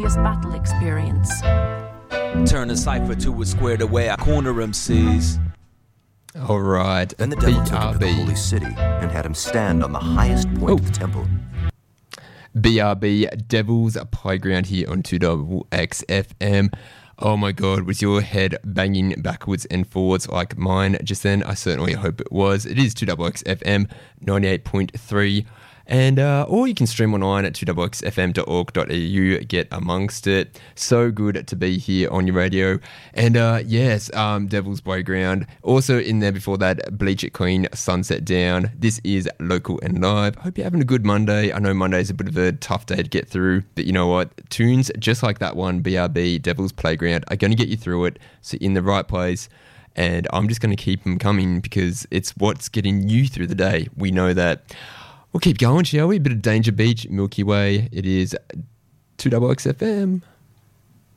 previous battle experience. Turn a cipher to a squared away, I corner MCs. All right. Then the devil took him to the holy city and had him stand on the highest point of the temple. BRB, Devil's Playground here on 2XFM. Oh my God, was your head banging backwards and forwards like mine just then? I certainly hope it was. It is 2XFM 98.3. And or you can stream online at 2xfm.org.au, get amongst it. So good to be here on your radio. And yes, Devil's Playground. Also in there before that, Bleach It Clean, Sunset Down. This is Local and Live. Hope you're having a good Monday. I know Monday's a bit of a tough day to get through, but you know what? Tunes just like that one, BRB, Devil's Playground, are going to get you through it. So in the right place. And I'm just going to keep them coming because it's what's getting you through the day. We know that. We'll keep going, shall we? A bit of Danger Beach, Milky Way. It is 2XFM.